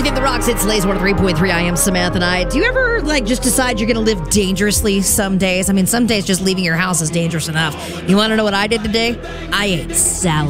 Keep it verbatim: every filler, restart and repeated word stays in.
everything that rocks. It's Lays one oh three point three. I am Samantha Knight. Do you ever like just decide you're going to live dangerously some days? I mean, some days just leaving your house is dangerous enough. You want to know what I did today? I ate salad.